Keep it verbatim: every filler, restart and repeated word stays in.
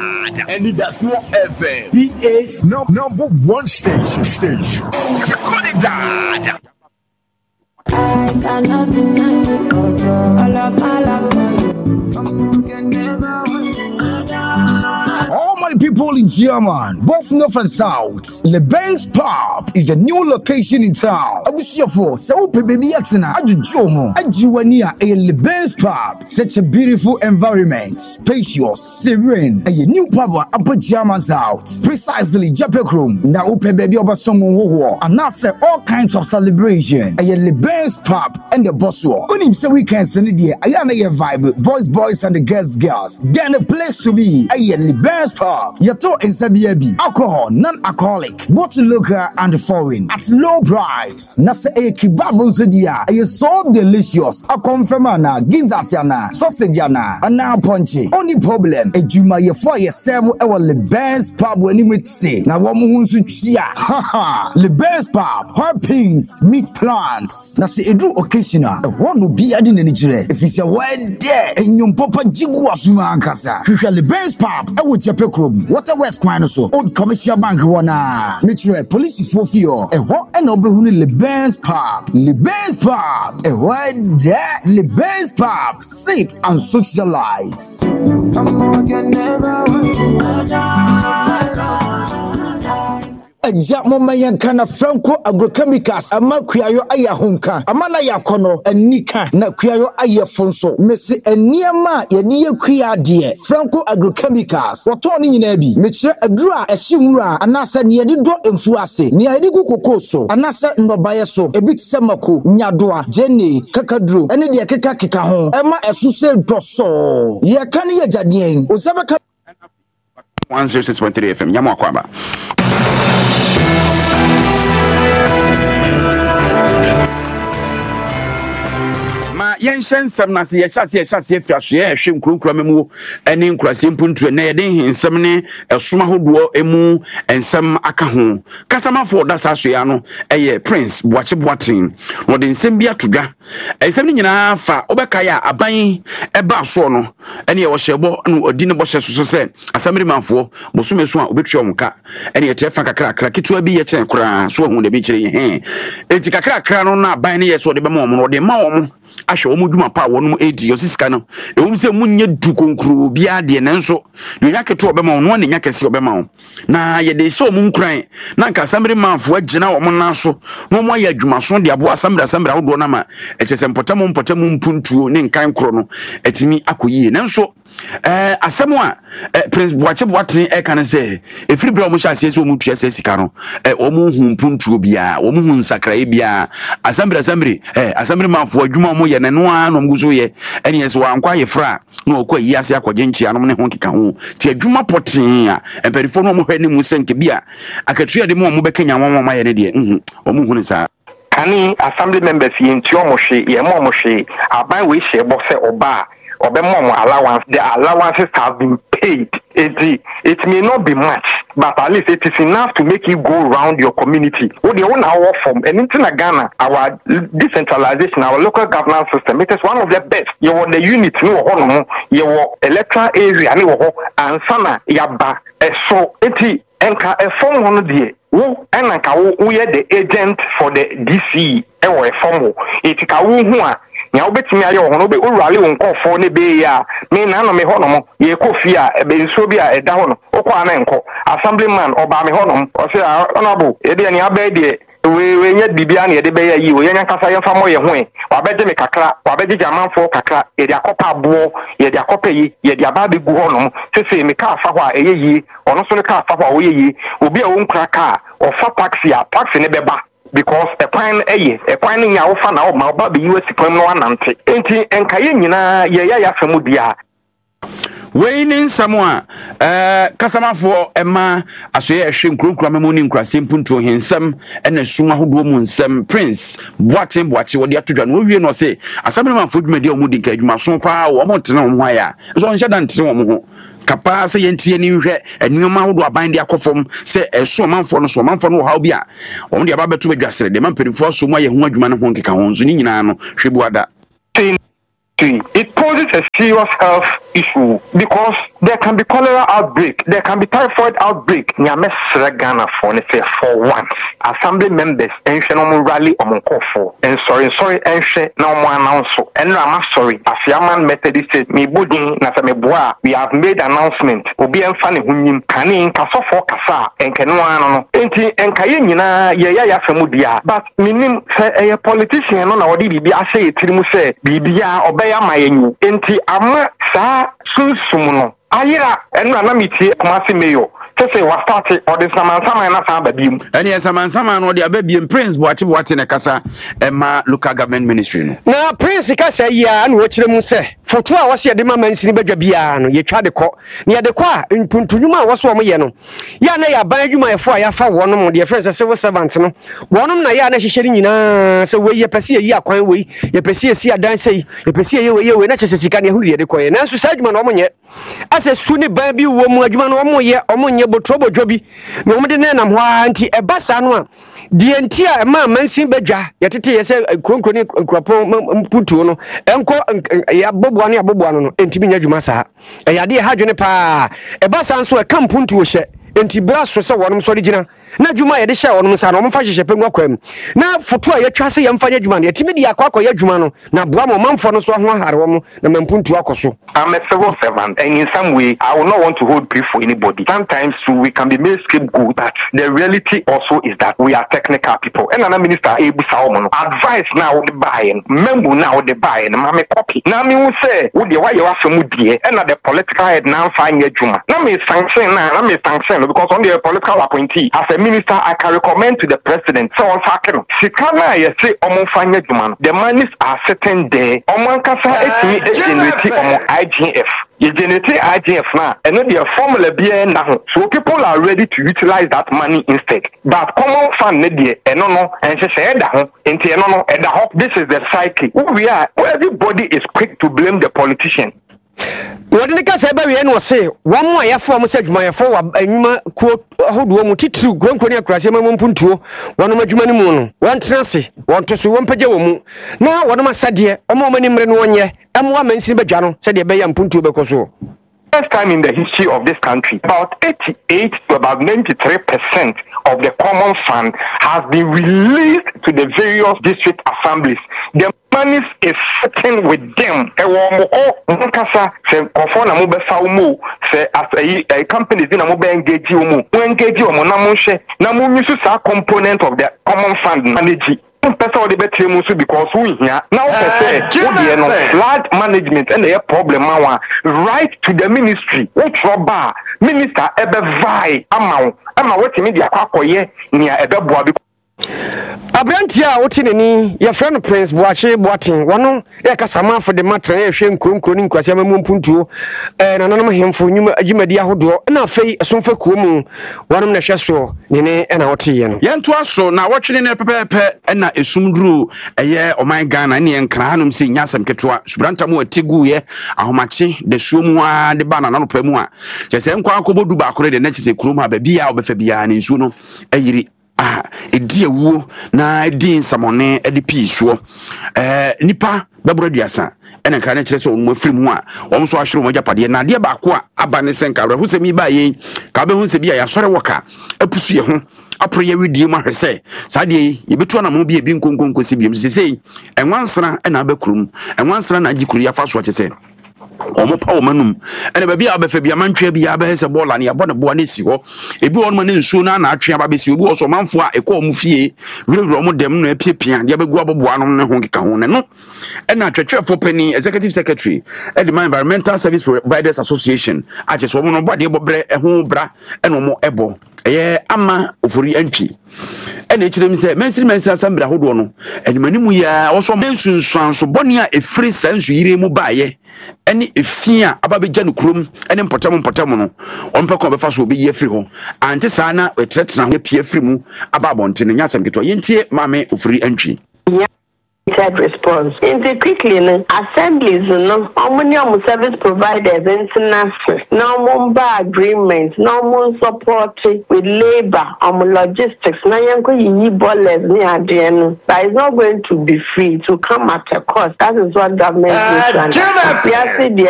Dad. And that's what F M. He is no, number one station. Station. Dad. I cannot deny you. All of my love, I'm never all my people in German, both north and south, Le Ben's Pub is the new location in town. I wish you for so baby Yaxana, Ajujomo, Ajuania, a Le Ben's Pub. Such a beautiful environment, spacious, serene, a new pub up German's house. Precisely, Japek room. Now, baby over someone who and now say all kinds of celebration. A Le Ben's Pub and the boss war. When him say we can send it here, I am a vibe, boys, boys, and the girls, girls. Then a place to be, a Le Ben's Pub. Yato and Sabiabi. Alcohol, non-alcoholic, both local and foreign, at low price. Nasa a kebab dia, a so delicious. A confirmana, gizasiana, sausageiana, and now punchy. Only problem, a juma ye for ye several our Le Ben's Pub when you would say. Now one moon to chia. Ha ha. Le Ben's Pub, her pins, meat plants. Nasa a do occasional. A one will be adding in Nigeria. If it's a word there, and your papa jigua suma ankasa. Le Ben's Pub, I would Japek room. Water West Quinoso, Old Commercial Bank Wana. Metro Police for Fio, a what and Oberhuni Le Ben's Pub. Le Ben's Pub, a word there, Le Ben's Pub, safe and socialized. Ajamo mayan kana Franco Agrochemicals ama kuayo aya honka amana yakono anika na kuayo aya fonso mesi eniema yedi yakua de Franco Agrochemicals woto ni nyina bi mekire adura ehimura anasa ne yedi do emfu ase ne yedi kokoso anasa ndobaye so ebi tsemako nyadoa jene kakaduro ene de keka keka ho ema esuse doso ye kan ye jadien osabaka one oh six point three F M nyamo akwaba. Ma yenshen sam na se yehase yehase fiaso ye hwe nkronkro memu ene nkrase mpuntu na yede hinsam ne esoma hodo emu ensam aka ho kasamafo dasa so ya no eye Prince Boache Boatin no de nsem bia todwa ensem nyina fa obeka ya aban eba so no ene ye wo hyebo no odi ne bo hye so se asamiri manfo bosumeso a obetwa omka ene ye tefa kakra kakra kitwa bi ye chen kura so hu de bi kire ye he enti kakra kakra no na aban ne ye so de be ma omo de ma omo ahwe omo dwuma pa wonum edi osisika no ewum se munye du konkru bia de ne nso nya keto obema won ne nya kese obema won na ye de so mun kran na nka asamre manfo agina wo mon naso no mo ya dwuma so de abo asamre asamre awodo na ma etese mpotamu mpotamu mpuntuo ne nkan kro no etimi akoyi ne nso eh asemu a Prince Boache Boatin e kan se efiri bra mo hya se omu tua se sika no eh omu hu mpuntuo bia omu hu nsakra bia asamre asamre eh asamre manfo adwuma mo ye ne no a no mguzo ye ene yes wa nkwa ye fra no okwa yi ase akwaje nchia no ne ho keka ho ti adwuma potin a emperifo no mo hwe ne mu senke bia akatua de mo mo bekanya won ma ye ne de mhm omu hu ne sa kani assembly members ye ntio mo hwe ye mo mo hwe aban we hye bo se oba obemom allowance. The allowances have been paid. It, it may not be much, but at least it is enough to make you go around your community. What the one our form and in Ghana, our decentralization, our local governance system, it is one of the best. You want the unit, no one, you want electoral area, and sana yaba. So it enka a form one day. Wo enka we are the agent for the D C. Ewo a form. It ka wo hu a nya obetimi aye wo no be urale won kofo ne be ya me na no me ho no mo ye kofi a ebe nso bi a eda ho no okwa na enko assemblyman oba me ho no o se honorable e de ni aba de we we nya bibia na ye de be ya yi o ye nya kasa ye fa mo ye ho e wa beje me kakra wa beje jamanfo kakra ye de akopa abo ye de akopa yi ye de aba be gu ho no se se me ka fa ho a eye yi ono so ne ka fa ho a wo ye yi obi a wo nkra ka o fa taxi a taxi ne beba because a plan eye a plan nya wo fa na o ma ba be U S kwam no anante enti enka ye nyina ye ya ya famu dia Waining someone, uh, Casamafo, Emma, as we are shrinking Krukramoni, Krasimpunto, himself, and a Suma who woman, some Prince, watching, watching what you have to do. We will say, as some food media moody cage, Mason Power, or Montanon wire. So on Shadan Tomo. Capacity and T N U, and new man who are binding their conform, say a so man for no so man for no how be on the Ababa to adjust the man pretty for so my young man who can own Zinano, Shibuada. it poses a serious health issue because there can be cholera outbreak, there can be typhoid outbreak. Nyame Ghana for for once. Assembly members and rally on for and sorry, sorry, and no more announce. And I'm sorry, as Yaman Methodist said, me budding Nasameboa, we have made announcement. Obi and Fanny Hunim, Kanin, Kasofo Kasa, and Kanuano, Enti, and Kayina, Yaya Famudia. But minim a politician on our D B, I say, Tilimuse, Bibia, Obey. Mayenyu enti ama sa sunsumuno ayira enu anamiti kumasi meyo tese wa start odi samansama na sa babiem eni samansama no odi ababiem Prince Boachi Boachi ne kasa ema local government ministry no na Prince kasa ya na wo kire mu se foto a wose de mama nsini badwa bia no ye twa de kɔ ne de kɔ a mpuntunwuma a wose wo ye no ya na ya ban adwuma yefo a ya fa wonom de friends civil servant no wonom na ya na hyehyɛ nyina se we ye pese yi akwan we ye pese esi adan sei ye pese ye we ye we na kyese sika ne hu ye de kɔ ye nanso sa adwuma no wo nye ase su ne ban bi wo mu adwuma no wo ye wo nye botro bodwo bi na wo de nam ho anti eba sa no a die ntia ma mansin badwa yetete yese kronkroni nkrapo mputuo no enko ya boboa no ya boboa no entimi nya dwuma saa e yade ha dwene pa e ba sa nso e kampuntuo hye enti bra so se wonom so de gina na dwuma yede hye wonom sa no mfa hyehyɛ pengwa kwam na foto a yetwa se yemfa nya dwuma no yetimi de akwa akwa ya dwuma no na boa mo manfo no so ho ahare wo mo na mampuntuo akoso. I'm a civil servant and in some way I will not want to hold brief for anybody. Sometimes too, we can be made scapegoat, but the reality also is that we are technical people. And another minister Ebu Salomon advice now the buying, member now the buying, mama copy. Now me will say, would you why you are so moody and the political head now find your juma. Now me sanction now, now me sanction because only a political appointee as a minister I can recommend to the president. So on second, Sikana you say omo find your juma. The monies are sitting there. Omo kasa etimi egenerating omo I G F. You generate I G F now, and then the formula be now. So people are ready to utilize that money instead. But common fund need and no no and she said that into no no and the this is the cycle. Who we are, everybody is quick to blame the politician. What did the say baby and say one more ya form said my for anima quote hodo mu titru gronkoni akrase mamum puntuo one madwuma ni mu no one transe one to so one page wo mu na one ma sade omo mani mre no onye emwa mansi badwa no sade be ya mpuntuo be koso. First time in the history of this country, about eighty-eight to about ninety-three percent of the common fund has been released to the various district assemblies. The money is sitting with them. Say as a company is in a mobile engage you engage you na component of the common fund manage. Person the better because we here now say large management and the problem right to the ministry which bar minister ebe vai amount ama what media kwakoye near ebe boa. Abrantia otineni your friend Prince Boachi Boachi wano ya kasama for the matter ya hwe nkronkro ni nkwase mamum puntuo eh nananam hemfo nyuma agimadi ahodo na afei asomfa kuomu wanom na hweso nene na wotiye no yento aso na wotwene ne pepepe na esumduru eye oman Ghana ne enkra hanom se nyasam ketwa subranta mu atigu ye ahomache de suomu a de bana na no pamu a chese nkwa akobodu ba akore de na chese kurom ha ba bia obefa bia ne nsuo no ayiri ah edi ewu na edi nsamone edi piisuo eh nipa babro duasa ene kan kire se onmu afiri mu a won so ahwere mo japade na de ba ko a aba ne senka rehu se mi ba yen ka be hu se bia ya sore woka apusu ye ho apro ye widie mu ahwese sa de ye betu na mo bia bi nkonkonko se biem se sei enwansra na abakurum enwansra na agikuru ya fa so chese omo pa omanum ene ba bia abefa bia mantwe bia ba hese bola ne yabo ne bo na si ho ebi won ma ne nsuo na na atwe aba besi obi wo so manfo a ekọ omu fie wirewiro omo dem no apiepia de abegu abobo anom ne ho keka ho ne no ena atwetwefo pani executive secretary edema environmental service providers association ache so omo no bode bobre eho bra ena omo ebo eye ama ofori antwi ene kirem se mensiri mensiri asambra hodo no enimanimu ya wo so mensunsuanso bone a efiri sansu yire mu baaye ene efia ababeja no krom ene mpotam mpotam no onpe ko befa so obi ye firi ho ante saa na etretena ho pie firi mu aba abonte ne nyasam keto yentie mame ofiri antwi coordinated response. Into quickly, no, assemblies, no, omnium service providers, international, no more agreement, no more support with labor, um, logistics, no, yanko yi ballers near the end, but it's not going to be free to come at a cost. That is what government is trying to do.